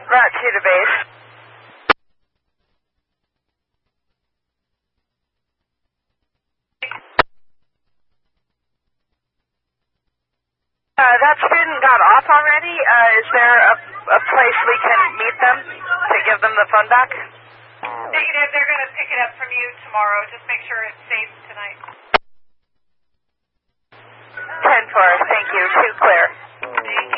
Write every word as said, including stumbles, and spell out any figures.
Route two to base. Uh, that student got off already. Uh, is there a, a place we can meet them to give them the phone back? Negative. They're going to pick it up from you tomorrow. Just make sure it's safe tonight. ten four. Thank you. Two clear. Thank you.